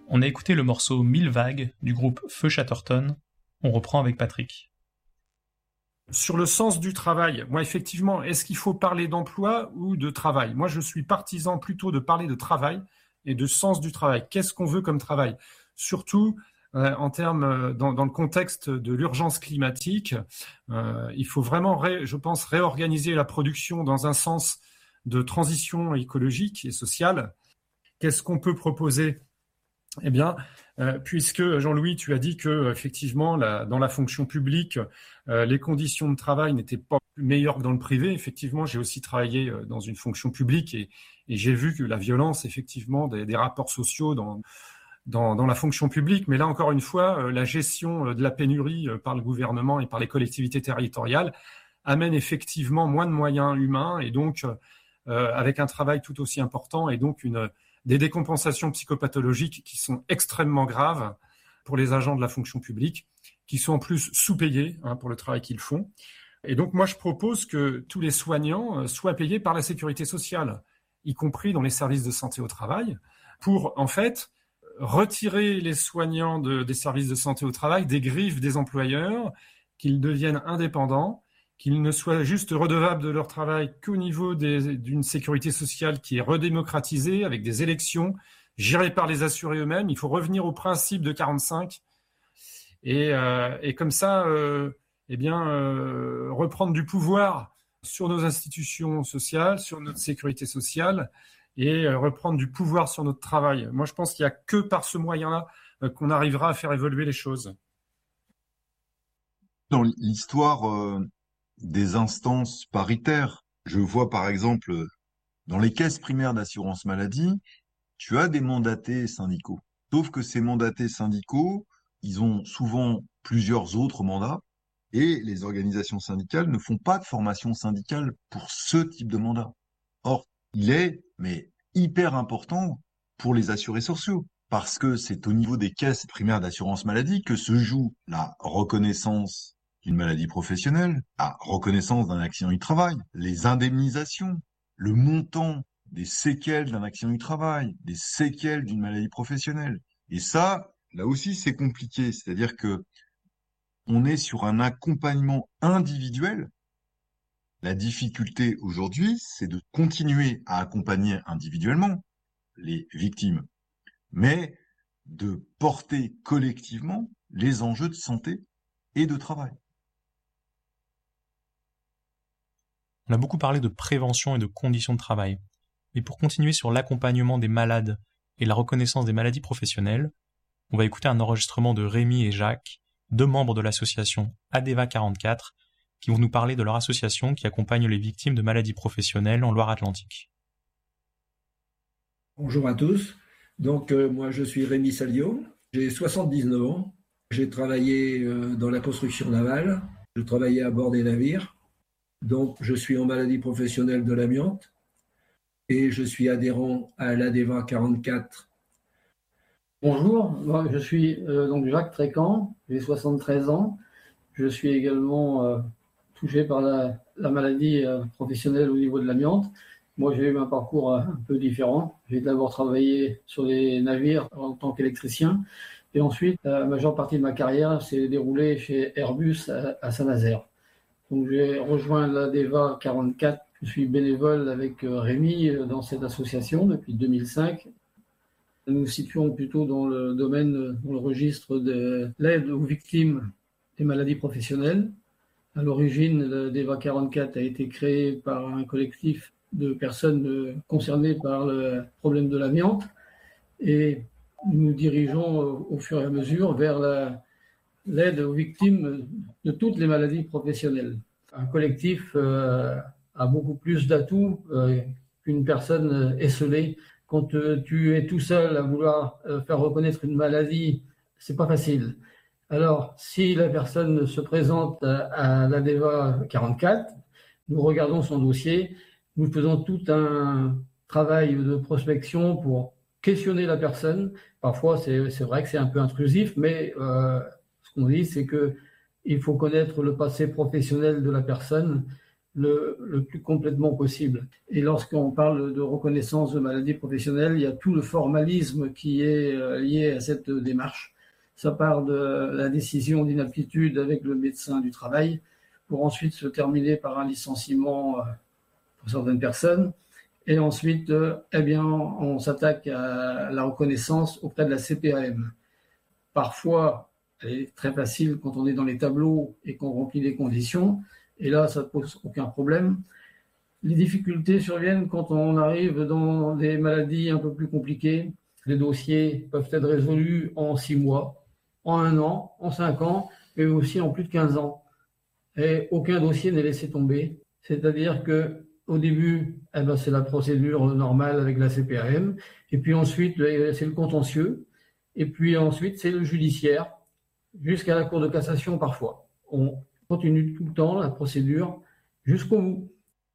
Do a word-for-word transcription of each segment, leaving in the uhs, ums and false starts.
On a écouté le morceau Mille vagues du groupe Feu Chatterton. On reprend avec Patrick. Sur le sens du travail, moi effectivement, est-ce qu'il faut parler d'emploi ou de travail ? Moi je suis partisan plutôt de parler de travail et de sens du travail. Qu'est-ce qu'on veut comme travail ? Surtout euh, en termes, euh, dans, dans le contexte de l'urgence climatique, euh, il faut vraiment, ré, je pense, réorganiser la production dans un sens de transition écologique et sociale. Qu'est-ce qu'on peut proposer ? Eh bien, euh, puisque Jean-Louis, tu as dit que effectivement, la, dans la fonction publique, euh, les conditions de travail n'étaient pas meilleures que dans le privé. Effectivement, j'ai aussi travaillé euh, dans une fonction publique et, et j'ai vu que la violence, effectivement, des, des rapports sociaux dans, dans, dans la fonction publique. Mais là, encore une fois, euh, la gestion euh, de la pénurie euh, par le gouvernement et par les collectivités territoriales amène effectivement moins de moyens humains et donc euh, avec un travail tout aussi important et donc une des décompensations psychopathologiques qui sont extrêmement graves pour les agents de la fonction publique, qui sont en plus sous-payés hein, pour le travail qu'ils font. Et donc, moi, je propose que tous les soignants soient payés par la sécurité sociale, y compris dans les services de santé au travail, pour, en fait, retirer les soignants de, des services de santé au travail des griffes des employeurs, qu'ils deviennent indépendants, qu'ils ne soient juste redevables de leur travail qu'au niveau des, d'une sécurité sociale qui est redémocratisée, avec des élections gérées par les assurés eux-mêmes. Il faut revenir au principe de quarante-cinq et, euh, et comme ça, euh, eh bien, euh, reprendre du pouvoir sur nos institutions sociales, sur notre sécurité sociale et euh, reprendre du pouvoir sur notre travail. Moi, je pense qu'il n'y a que par ce moyen-là euh, qu'on arrivera à faire évoluer les choses. Dans l'histoire... Euh... des instances paritaires. Je vois par exemple dans les caisses primaires d'assurance maladie, tu as des mandatés syndicaux. Sauf que ces mandatés syndicaux, ils ont souvent plusieurs autres mandats et les organisations syndicales ne font pas de formation syndicale pour ce type de mandat. Or, il est mais hyper important pour les assurés sociaux parce que c'est au niveau des caisses primaires d'assurance maladie que se joue la reconnaissance d'une maladie professionnelle, la reconnaissance d'un accident du travail, les indemnisations, le montant des séquelles d'un accident du travail, des séquelles d'une maladie professionnelle. Et ça, là aussi, c'est compliqué. C'est-à-dire que on est sur un accompagnement individuel. La difficulté aujourd'hui, c'est de continuer à accompagner individuellement les victimes, mais de porter collectivement les enjeux de santé et de travail. On a beaucoup parlé de prévention et de conditions de travail. Mais pour continuer sur l'accompagnement des malades et la reconnaissance des maladies professionnelles, on va écouter un enregistrement de Rémi et Jacques, deux membres de l'association ADEVA quarante-quatre, qui vont nous parler de leur association qui accompagne les victimes de maladies professionnelles en Loire-Atlantique. Bonjour à tous. Donc, euh, moi, je suis Rémi Salio. J'ai soixante-dix-neuf ans. J'ai travaillé euh, dans la construction navale. Je travaillais à bord des navires. Donc, je suis en maladie professionnelle de l'amiante et je suis adhérent à l'ADEVA quarante-quatre. Bonjour, moi, je suis euh, donc Jacques Trécan, j'ai soixante-treize ans. Je suis également euh, touché par la, la maladie euh, professionnelle au niveau de l'amiante. Moi, j'ai eu un parcours euh, un peu différent. J'ai d'abord travaillé sur les navires en tant qu'électricien et ensuite, la majeure partie de ma carrière s'est déroulée chez Airbus à, à Saint-Nazaire. Donc, j'ai rejoint l'ADEVA quarante-quatre. Je suis bénévole avec Rémi dans cette association depuis deux mille cinq. Nous nous situons plutôt dans le domaine, dans le registre de l'aide aux victimes des maladies professionnelles. À l'origine, l'ADEVA quarante-quatre a été créé par un collectif de personnes concernées par le problème de l'amiante. Et nous nous dirigeons au fur et à mesure vers la l'aide aux victimes de toutes les maladies professionnelles. Un collectif euh, a beaucoup plus d'atouts euh, qu'une personne esselée. Quand euh, tu es tout seul à vouloir euh, faire reconnaître une maladie, c'est pas facile. Alors, si la personne se présente à, à l'ADEVA quarante-quatre, nous regardons son dossier, nous faisons tout un travail de prospection pour questionner la personne. Parfois, c'est, c'est vrai que c'est un peu intrusif, mais euh, ce qu'on dit, c'est que il faut connaître le passé professionnel de la personne le, le plus complètement possible. Et lorsqu'on parle de reconnaissance de maladie professionnelle, il y a tout le formalisme qui est lié à cette démarche. Ça part de la décision d'inaptitude avec le médecin du travail pour ensuite se terminer par un licenciement pour certaines personnes. Et ensuite, eh bien, on s'attaque à la reconnaissance auprès de la C P A M. Parfois, elle est très facile quand on est dans les tableaux et qu'on remplit les conditions. Et là, ça ne pose aucun problème. Les difficultés surviennent quand on arrive dans des maladies un peu plus compliquées. Les dossiers peuvent être résolus en six mois, en un an, en cinq ans, et aussi en plus de quinze ans. Et aucun dossier n'est laissé tomber. C'est-à-dire que au début, eh ben, c'est la procédure normale avec la C P A M. Et puis ensuite, c'est le contentieux. Et puis ensuite, c'est le judiciaire, jusqu'à la Cour de cassation parfois. On continue tout le temps la procédure jusqu'au bout.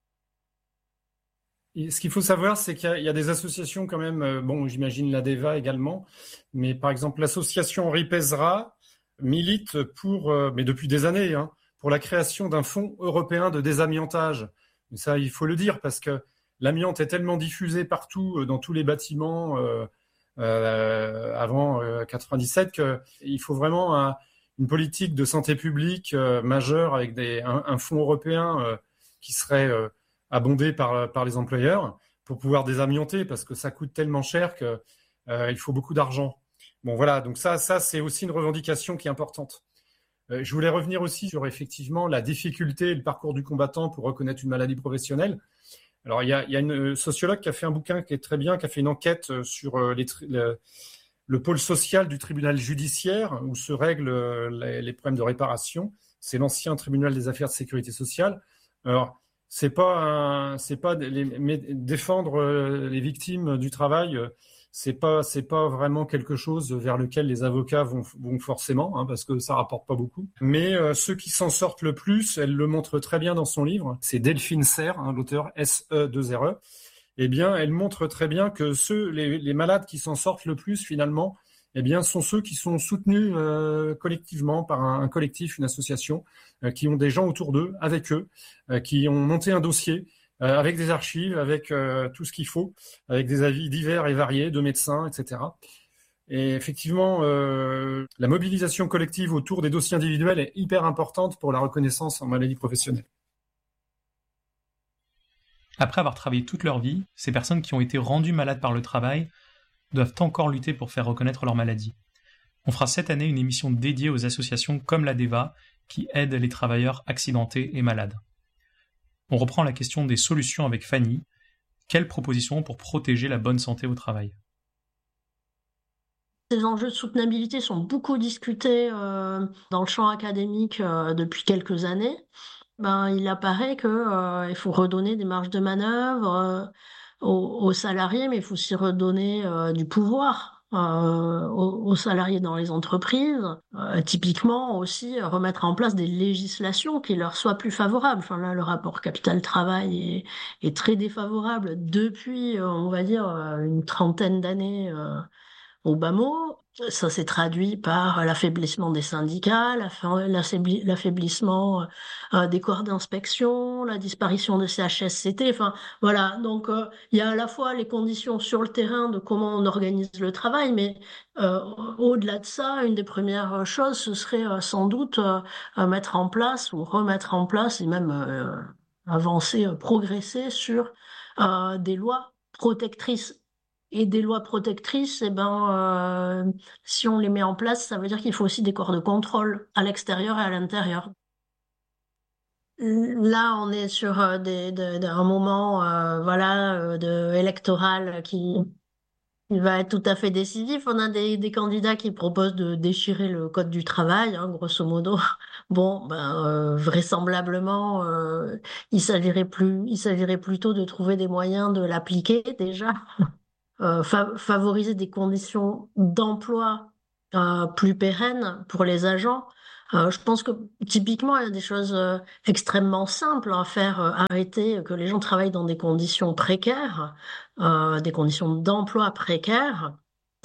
Et ce qu'il faut savoir, c'est qu'il y a, il y a des associations quand même, euh, bon, j'imagine la DEVA également, mais par exemple, l'association Ripesra milite pour, euh, mais depuis des années, hein, pour la création d'un fonds européen de désamiantage. Ça, il faut le dire, parce que l'amiante est tellement diffusé partout, euh, dans tous les bâtiments euh, euh, avant euh, quatre-vingt-dix-sept, qu'il faut vraiment un, une politique de santé publique euh, majeure avec des, un, un fonds européen euh, qui serait euh, abondé par, par les employeurs pour pouvoir désamianter, parce que ça coûte tellement cher qu'il euh, faut beaucoup d'argent. Bon, voilà, donc ça, ça c'est aussi une revendication qui est importante. Euh, je voulais revenir aussi sur effectivement la difficulté et le parcours du combattant pour reconnaître une maladie professionnelle. Alors, il y a, il y a une sociologue qui a fait un bouquin qui est très bien, qui a fait une enquête sur les, le, le pôle social du tribunal judiciaire où se règlent les, les problèmes de réparation. C'est l'ancien tribunal des affaires de sécurité sociale. Alors, c'est pas, un, c'est pas les, mais défendre les victimes du travail. C'est pas, c'est pas vraiment quelque chose vers lequel les avocats vont, vont forcément, hein, parce que ça rapporte pas beaucoup. Mais euh, ceux qui s'en sortent le plus, elle le montre très bien dans son livre. C'est Delphine Serre, hein, l'auteur S E deux R E. Eh bien, elle montre très bien que ceux, les, les malades qui s'en sortent le plus finalement, eh bien, sont ceux qui sont soutenus euh, collectivement par un, un collectif, une association, euh, qui ont des gens autour d'eux, avec eux, euh, qui ont monté un dossier. Euh, avec des archives, avec euh, tout ce qu'il faut, avec des avis divers et variés de médecins, et cetera. Et effectivement, euh, la mobilisation collective autour des dossiers individuels est hyper importante pour la reconnaissance en maladie professionnelle. Après avoir travaillé toute leur vie, ces personnes qui ont été rendues malades par le travail doivent encore lutter pour faire reconnaître leur maladie. On fera cette année une émission dédiée aux associations comme la DEVA qui aident les travailleurs accidentés et malades. On reprend la question des solutions avec Fanny. Quelles propositions pour protéger la bonne santé au travail ? Ces enjeux de soutenabilité sont beaucoup discutés euh, dans le champ académique euh, depuis quelques années. Ben, il apparaît qu'il euh, faut redonner des marges de manœuvre euh, aux, aux salariés, mais il faut aussi redonner euh, du pouvoir. Euh, aux, aux salariés dans les entreprises, euh, typiquement aussi euh, remettre en place des législations qui leur soient plus favorables. Enfin là, le rapport capital-travail est, est très défavorable depuis, euh, on va dire, euh, une trentaine d'années euh, au bas mot. Ça s'est traduit par l'affaiblissement des syndicats, l'affaiblissement euh, des corps d'inspection, la disparition des C H S C T. Enfin, voilà. Donc, euh, il y a à la fois les conditions sur le terrain de comment on organise le travail, mais euh, au-delà de ça, une des premières choses, ce serait euh, sans doute euh, mettre en place ou remettre en place et même euh, avancer, euh, progresser sur euh, des lois protectrices. Et des lois protectrices, eh ben, euh, si on les met en place, ça veut dire qu'il faut aussi des corps de contrôle à l'extérieur et à l'intérieur. Là, on est sur euh, des, de, de, un moment euh, voilà, euh, de, électoral qui, qui va être tout à fait décisif. On a des, des candidats qui proposent de déchirer le code du travail, hein, grosso modo. Bon, ben, euh, vraisemblablement, euh, il s'agirait plus, il s'agirait plutôt de trouver des moyens de l'appliquer déjà. Euh, fa- favoriser des conditions d'emploi euh, plus pérennes pour les agents. Euh, je pense que typiquement, il y a des choses euh, extrêmement simples à faire, euh, arrêter que les gens travaillent dans des conditions précaires, euh, des conditions d'emploi précaires.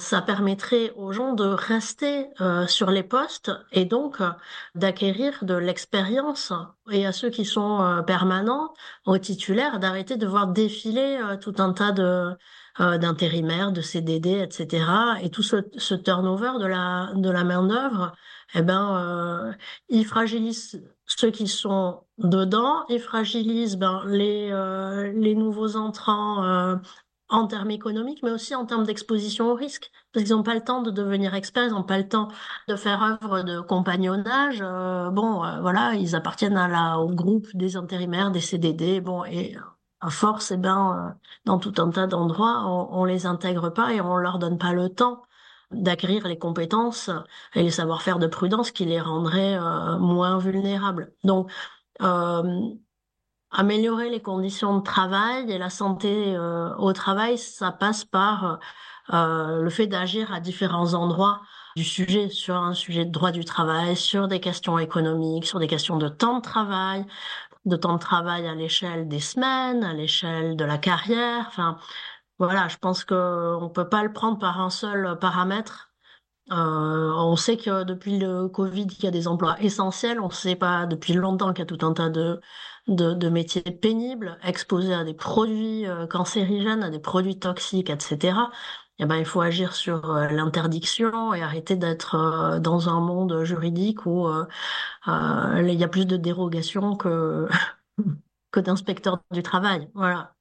Ça permettrait aux gens de rester euh, sur les postes et donc euh, d'acquérir de l'expérience, et à ceux qui sont euh, permanents, aux titulaires, d'arrêter de voir défiler euh, tout un tas de euh, d'intérimaires, de C D D, et cetera. Et tout ce, ce turnover de la de la main-d'œuvre, eh ben, euh, il fragilise ceux qui sont dedans, il fragilise ben les euh, les nouveaux entrants. Euh, en termes économiques, mais aussi en termes d'exposition au risque, parce qu'ils n'ont pas le temps de devenir experts, ils n'ont pas le temps de faire œuvre de compagnonnage. Euh, bon, euh, voilà, ils appartiennent à la, au groupe des intérimaires, des C D D, bon, et à force, eh ben, euh, dans tout un tas d'endroits, on, on les intègre pas et on leur donne pas le temps d'acquérir les compétences et les savoir-faire de prudence qui les rendraient euh, moins vulnérables. Donc, euh, améliorer les conditions de travail et la santé euh, au travail, ça passe par euh, le fait d'agir à différents endroits du sujet, sur un sujet de droit du travail, sur des questions économiques, sur des questions de temps de travail, de temps de travail à l'échelle des semaines, à l'échelle de la carrière. Enfin, voilà, je pense que on peut pas le prendre par un seul paramètre. Euh, on sait que depuis le Covid, il y a des emplois essentiels. On sait pas depuis longtemps qu'il y a tout un tas de, de, de métiers pénibles, exposés à des produits euh, cancérigènes, à des produits toxiques, et cetera. Eh ben, il faut agir sur euh, l'interdiction et arrêter d'être euh, dans un monde juridique où euh, euh, il y a plus de dérogations que, que d'inspecteurs du travail. Voilà.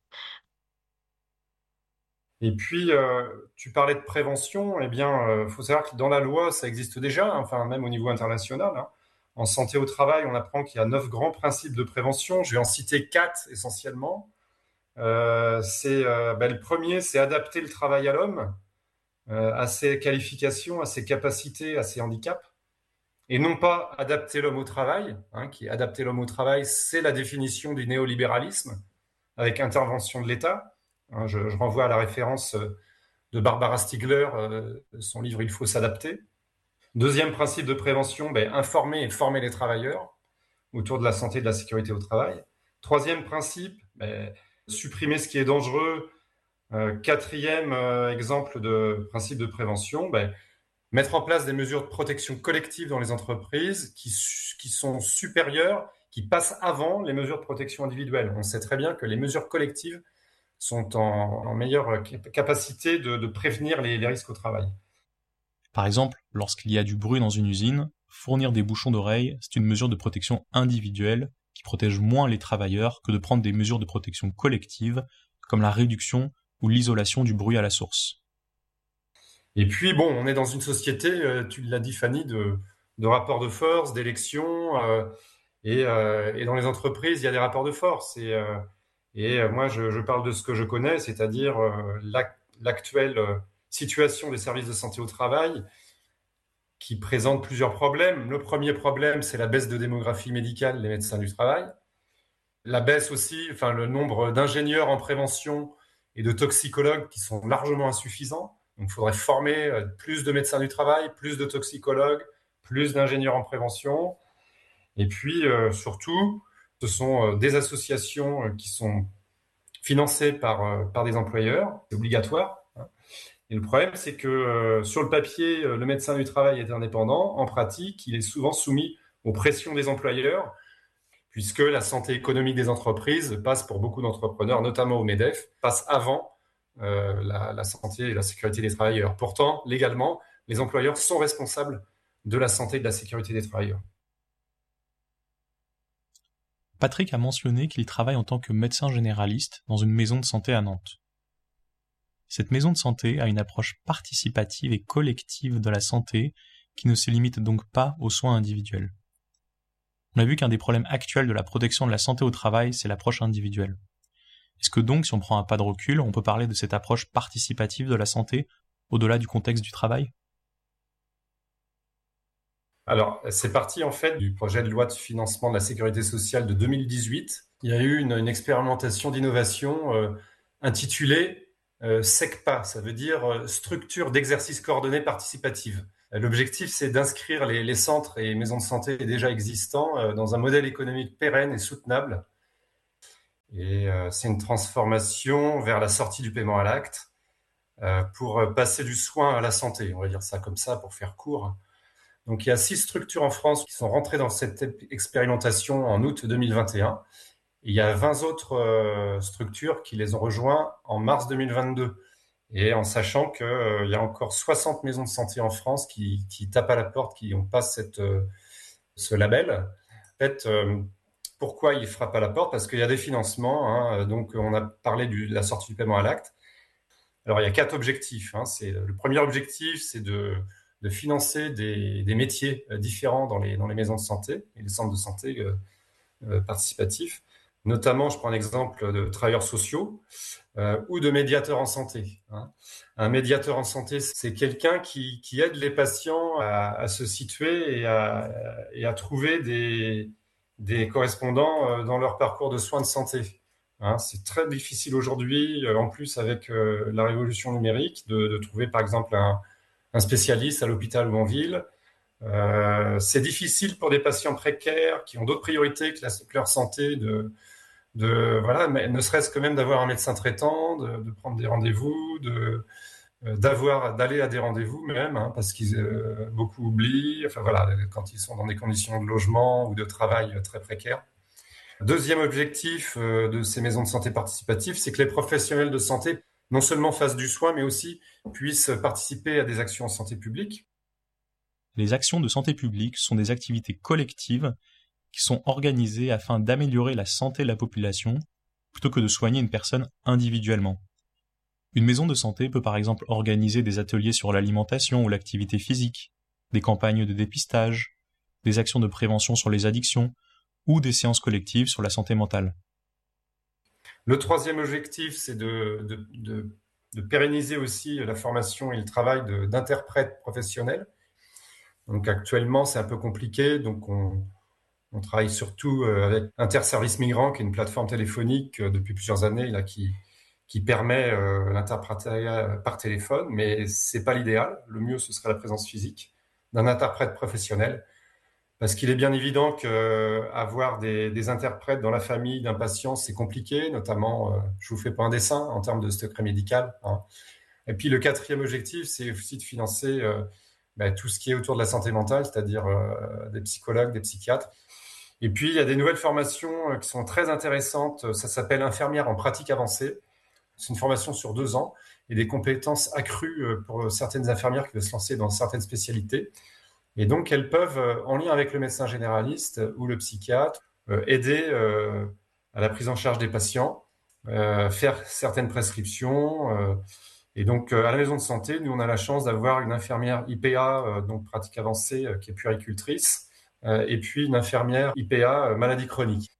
Et puis, euh, tu parlais de prévention. Eh bien, euh, faut savoir que dans la loi, ça existe déjà, hein, enfin même au niveau international, hein. En santé au travail, on apprend qu'il y a neuf grands principes de prévention. Je vais en citer quatre essentiellement. Euh, c'est euh, ben, le premier, c'est adapter le travail à l'homme, euh, à ses qualifications, à ses capacités, à ses handicaps, et non pas adapter l'homme au travail. Hein, qui adapter l'homme au travail, c'est la définition du néolibéralisme avec intervention de l'État. Hein, je, je renvoie à la référence de Barbara Stiegler, euh, son livre Il faut s'adapter. Deuxième principe de prévention, ben, informer et former les travailleurs autour de la santé et de la sécurité au travail. Troisième principe, ben, supprimer ce qui est dangereux. Euh, quatrième euh, exemple de principe de prévention, ben, mettre en place des mesures de protection collective dans les entreprises qui, qui sont supérieures, qui passent avant les mesures de protection individuelle. On sait très bien que les mesures collectives sont en, en meilleure capacité de, de prévenir les, les risques au travail. Par exemple, lorsqu'il y a du bruit dans une usine, fournir des bouchons d'oreille, c'est une mesure de protection individuelle qui protège moins les travailleurs que de prendre des mesures de protection collective, comme la réduction ou l'isolation du bruit à la source. Et puis, bon, on est dans une société, euh, tu l'as dit Fanny, de, de rapports de force, d'élections, euh, et, euh, et dans les entreprises, il y a des rapports de force. Et, euh, et moi, je, je parle de ce que je connais, c'est-à-dire euh, l'ac- l'actuelle euh, situation des services de santé au travail, qui présente plusieurs problèmes. Le premier problème, c'est la baisse de démographie médicale des médecins du travail. La baisse aussi, enfin, le nombre d'ingénieurs en prévention et de toxicologues qui sont largement insuffisants. Donc, il faudrait former plus de médecins du travail, plus de toxicologues, plus d'ingénieurs en prévention. Et puis, euh, surtout, ce sont euh, des associations euh, qui sont financées par, euh, par des employeurs. C'est obligatoire. Hein. Et le problème, c'est que euh, sur le papier, euh, le médecin du travail est indépendant. En pratique, il est souvent soumis aux pressions des employeurs, puisque la santé économique des entreprises passe pour beaucoup d'entrepreneurs, notamment au MEDEF, passe avant euh, la, la santé et la sécurité des travailleurs. Pourtant, légalement, les employeurs sont responsables de la santé et de la sécurité des travailleurs. Patrick a mentionné qu'il travaille en tant que médecin généraliste dans une maison de santé à Nantes. Cette maison de santé a une approche participative et collective de la santé qui ne se limite donc pas aux soins individuels. On a vu qu'un des problèmes actuels de la protection de la santé au travail, c'est l'approche individuelle. Est-ce que donc, si on prend un pas de recul, on peut parler de cette approche participative de la santé au-delà du contexte du travail ? Alors, c'est parti en fait du projet de loi de financement de la sécurité sociale de deux mille dix-huit. Il y a eu une, une expérimentation d'innovation euh, intitulée euh, SECPA, ça veut dire euh, structure d'exercice coordonné participative. L'objectif, c'est d'inscrire les, les centres et maisons de santé déjà existants euh, dans un modèle économique pérenne et soutenable. Et euh, c'est une transformation vers la sortie du paiement à l'acte, euh, pour passer du soin à la santé, on va dire ça comme ça pour faire court. Donc il y a six structures en France qui sont rentrées dans cette expérimentation en août deux mille vingt et un. Et il y a vingt autres euh, structures qui les ont rejoints en mars deux mille vingt-deux. Et en sachant qu'il euh, y a encore soixante maisons de santé en France qui, qui tapent à la porte, qui n'ont pas cette, euh, ce label. En fait, euh, pourquoi ils frappent à la porte ? Parce qu'il y a des financements. Hein, donc, on a parlé du, de la sortie du paiement à l'acte. Alors, il y a quatre objectifs. Hein, c'est, le premier objectif, c'est de, de financer des, des métiers différents dans les, dans les maisons de santé et les centres de santé euh, euh, participatifs. Notamment, je prends l'exemple de travailleurs sociaux euh, ou de médiateurs en santé. Hein. Un médiateur en santé, c'est quelqu'un qui, qui aide les patients à, à se situer et à, et à trouver des, des correspondants dans leur parcours de soins de santé. Hein. C'est très difficile aujourd'hui, en plus avec euh, la révolution numérique, de, de trouver par exemple un, un spécialiste à l'hôpital ou en ville. Euh, c'est difficile pour des patients précaires qui ont d'autres priorités que, la, que leur santé de, de voilà, mais ne serait-ce que même d'avoir un médecin traitant, de, de prendre des rendez-vous, de d'avoir d'aller à des rendez-vous même, hein, parce qu'ils euh, beaucoup oublient. Enfin voilà, quand ils sont dans des conditions de logement ou de travail très précaires. Deuxième objectif euh, de ces maisons de santé participatives, c'est que les professionnels de santé non seulement fassent du soin, mais aussi puissent participer à des actions en santé publique. Les actions de santé publique sont des activités collectives qui sont organisées afin d'améliorer la santé de la population plutôt que de soigner une personne individuellement. Une maison de santé peut par exemple organiser des ateliers sur l'alimentation ou l'activité physique, des campagnes de dépistage, des actions de prévention sur les addictions ou des séances collectives sur la santé mentale. Le troisième objectif, c'est de, de, de, de pérenniser aussi la formation et le travail de, d'interprètes professionnels. Donc actuellement, c'est un peu compliqué. Donc on, on travaille surtout avec Interservices Migrants, qui est une plateforme téléphonique depuis plusieurs années là, qui, qui permet euh, l'interprétariat par téléphone, mais c'est pas l'idéal. Le mieux, ce serait la présence physique d'un interprète professionnel, parce qu'il est bien évident qu'avoir des, des interprètes dans la famille d'un patient, c'est compliqué, notamment, euh, je vous fais pas un dessin en termes de secret médical. Hein. Et puis le quatrième objectif, c'est aussi de financer euh, bah, tout ce qui est autour de la santé mentale, c'est-à-dire euh, des psychologues, des psychiatres. Et puis, il y a des nouvelles formations qui sont très intéressantes. Ça s'appelle infirmière en pratique avancée. C'est une formation sur deux ans et des compétences accrues pour certaines infirmières qui veulent se lancer dans certaines spécialités. Et donc, elles peuvent, en lien avec le médecin généraliste ou le psychiatre, aider à la prise en charge des patients, faire certaines prescriptions. Et donc, à la maison de santé, nous, on a la chance d'avoir une infirmière I P A, donc pratique avancée, qui est puéricultrice, et puis une infirmière I P A, maladie chronique.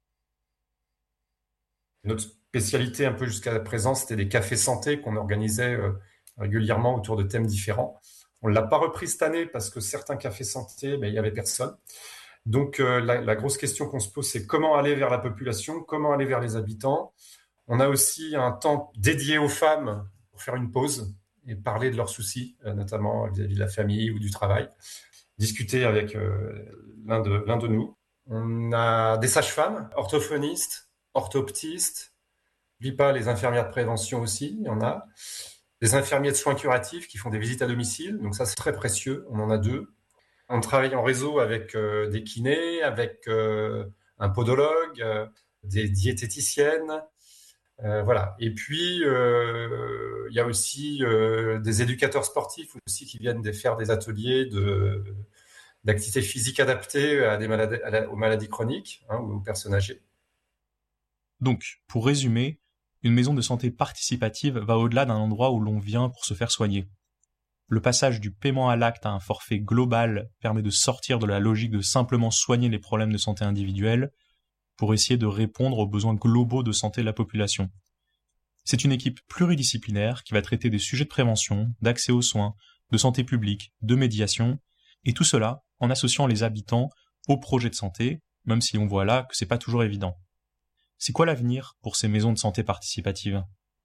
Notre spécialité un peu jusqu'à présent, c'était des cafés santé qu'on organisait régulièrement autour de thèmes différents. On ne l'a pas repris cette année parce que certains cafés santé, ben, il n'y avait personne. Donc euh, la, la grosse question qu'on se pose, c'est comment aller vers la population, comment aller vers les habitants. On a aussi un temps dédié aux femmes pour faire une pause et parler de leurs soucis, euh, notamment vis-à-vis de la famille ou du travail. Discuter avec euh, l'un de, l'un de nous. On a des sages-femmes, orthophonistes, orthoptistes, n'oublie pas les infirmières de prévention aussi, il y en a. Des infirmiers de soins curatifs qui font des visites à domicile, donc ça c'est très précieux, on en a deux. On travaille en réseau avec euh, des kinés, avec euh, un podologue, euh, des diététiciennes, euh, voilà. Et puis euh, il y a aussi euh, des éducateurs sportifs aussi qui viennent de faire des ateliers de d'activité physique adaptée à des maladies, à la, aux maladies chroniques hein, ou aux personnes âgées. Donc, pour résumer, une maison de santé participative va au-delà d'un endroit où l'on vient pour se faire soigner. Le passage du paiement à l'acte à un forfait global permet de sortir de la logique de simplement soigner les problèmes de santé individuelle pour essayer de répondre aux besoins globaux de santé de la population. C'est une équipe pluridisciplinaire qui va traiter des sujets de prévention, d'accès aux soins, de santé publique, de médiation, et tout cela en associant les habitants aux projets de santé, même si on voit là que c'est pas toujours évident. C'est quoi l'avenir pour ces maisons de santé participatives ?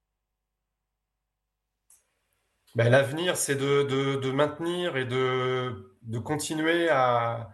Ben, l'avenir, c'est de, de, de maintenir et de, de continuer à...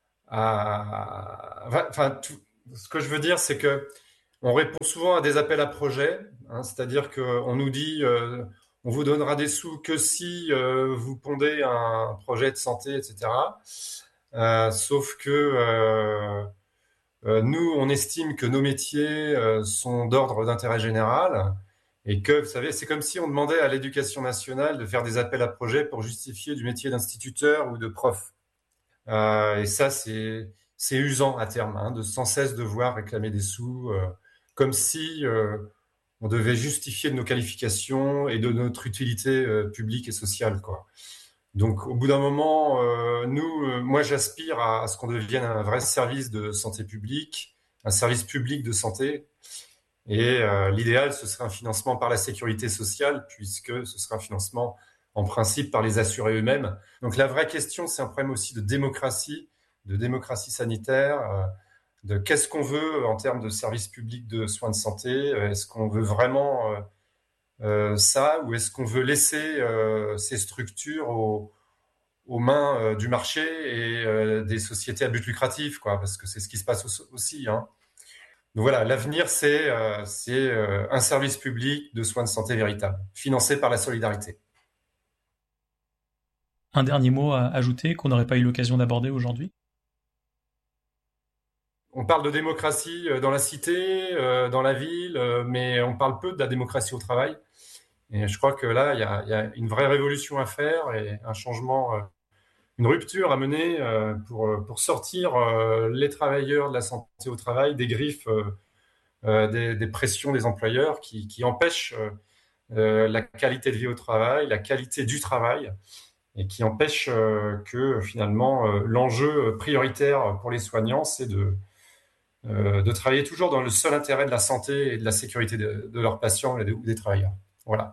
à enfin, tout, ce que je veux dire, c'est que on répond souvent à des appels à projets, hein, c'est-à-dire qu'on nous dit euh, on vous donnera des sous que si euh, vous pondez un projet de santé, et cetera. Euh, sauf que euh, euh, nous, on estime que nos métiers euh, sont d'ordre d'intérêt général et que, vous savez, c'est comme si on demandait à l'éducation nationale de faire des appels à projets pour justifier du métier d'instituteur ou de prof. Euh, et ça, c'est, c'est usant à terme, hein, de sans cesse devoir réclamer des sous, euh, comme si euh, on devait justifier de nos qualifications et de notre utilité euh, publique et sociale, quoi. Donc, au bout d'un moment, euh, nous, euh, moi, j'aspire à, à ce qu'on devienne un vrai service de santé publique, un service public de santé. Et euh, l'idéal, ce serait un financement par la sécurité sociale, puisque ce serait un financement en principe par les assurés eux-mêmes. Donc la vraie question, c'est un problème aussi de démocratie, de démocratie sanitaire, euh, de qu'est-ce qu'on veut en termes de services publics de soins de santé. Est-ce qu'on veut vraiment euh, euh, ça, ou est-ce qu'on veut laisser euh, ces structures aux, aux mains euh, du marché et euh, des sociétés à but lucratif, quoi, parce que c'est ce qui se passe aussi, hein. Donc voilà, l'avenir, c'est, euh, c'est euh, un service public de soins de santé véritable, financé par la solidarité. Un dernier mot à ajouter qu'on n'aurait pas eu l'occasion d'aborder aujourd'hui ? On parle de démocratie dans la cité, euh, dans la ville, euh, mais on parle peu de la démocratie au travail. Et je crois que là, il y a, y a une vraie révolution à faire et un changement, euh, une rupture à mener euh, pour, pour sortir euh, les travailleurs de la santé au travail des griffes euh, euh, des, des pressions des employeurs qui, qui empêchent euh, euh, la qualité de vie au travail, la qualité du travail, et qui empêchent euh, que finalement euh, l'enjeu prioritaire pour les soignants, c'est de, euh, de travailler toujours dans le seul intérêt de la santé et de la sécurité de, de leurs patients et des, des travailleurs. Voilà.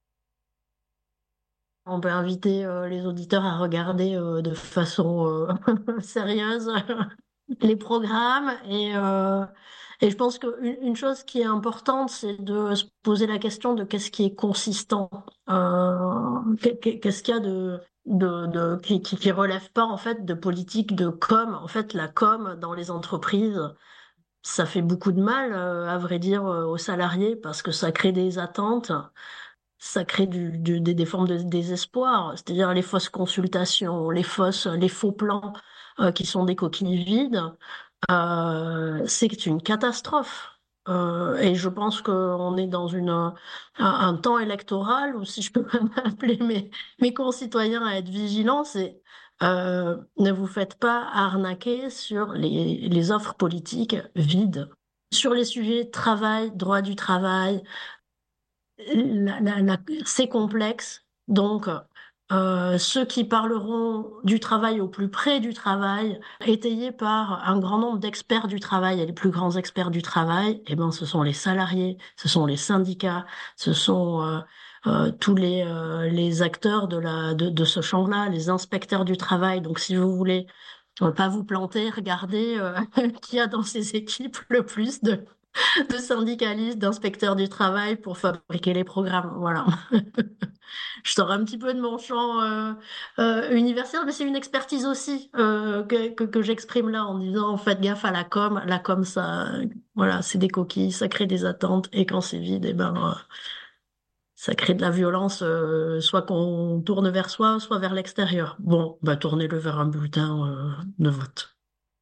On peut inviter euh, les auditeurs à regarder euh, de façon euh, sérieuse les programmes et, euh, et je pense qu'une une chose qui est importante, c'est de se poser la question de qu'est-ce qui est consistant, euh, qu'est-ce qu'il y a de, de, de qui, qui, qui relève pas en fait de politique de com. En fait, la com dans les entreprises, ça fait beaucoup de mal, euh, à vrai dire, aux salariés parce que ça crée des attentes. Ça crée du, du, des, des formes de désespoir, c'est-à-dire les fausses consultations, les fausses, les faux plans euh, qui sont des coquilles vides. Euh, c'est une catastrophe. Euh, et je pense qu'on est dans une, un, un temps électoral où, si je peux appeler mes, mes concitoyens à être vigilants, c'est euh, ne vous faites pas arnaquer sur les, les offres politiques vides. Sur les sujets travail, droit du travail, La, la, la, c'est complexe, donc euh, ceux qui parleront du travail au plus près du travail, étayés par un grand nombre d'experts du travail, et les plus grands experts du travail, eh ben, ce sont les salariés, ce sont les syndicats, ce sont euh, euh, tous les, euh, les acteurs de, la, de, de ce champ-là, les inspecteurs du travail. Donc si vous voulez ne pas vous planter, regardez euh, qui y a dans ces équipes le plus de de syndicalistes, d'inspecteurs du travail pour fabriquer les programmes. Voilà. Je sors un petit peu de mon champ euh, euh, universitaire, mais c'est une expertise aussi euh, que, que, que j'exprime là en disant faites gaffe à la com. La com, ça, voilà, c'est des coquilles, ça crée des attentes, et quand c'est vide, eh ben, euh, ça crée de la violence, euh, soit qu'on tourne vers soi, soit vers l'extérieur. Bon, bah tournez-le vers un bulletin euh, de vote.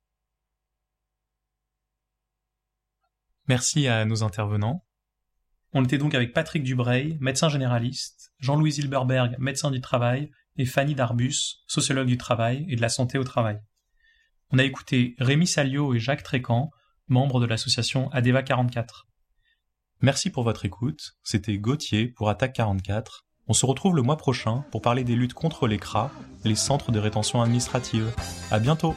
Merci à nos intervenants. On était donc avec Patrick Dubreuil, médecin généraliste, Jean-Louis Zilberberg, médecin du travail, et Fanny Darbus, sociologue du travail et de la santé au travail. On a écouté Rémi Salliot et Jacques Trécan, membres de l'association Adeva quarante-quatre. Merci pour votre écoute, c'était Gauthier pour Attaque quarante-quatre. On se retrouve le mois prochain pour parler des luttes contre les C R A, les centres de rétention administrative. À bientôt.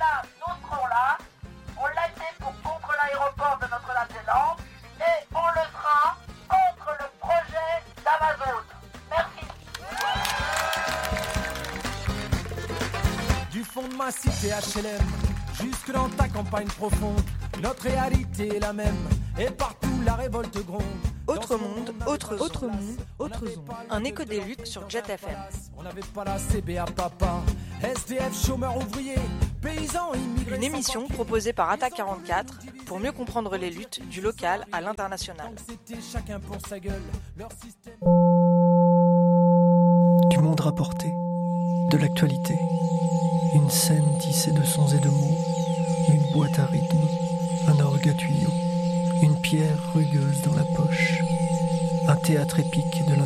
De ma cité H L M, jusque dans ta campagne profonde, notre réalité est la même, et partout la révolte gronde. Autre monde, autre autre monde, autre zone. Un écho des luttes sur Jet F M. On n'avait pas la C B A papa, S D F, chômeurs ouvriers, paysans immigrés. Une émission proposée par Attaque quarante-quatre pour mieux comprendre les luttes du local à l'international. C'était chacun pour sa gueule, leur système. rapporté, de l'actualité. Une scène tissée de sons et de mots, une boîte à rythme, un orgue à tuyaux, une pierre rugueuse dans la poche, un théâtre épique de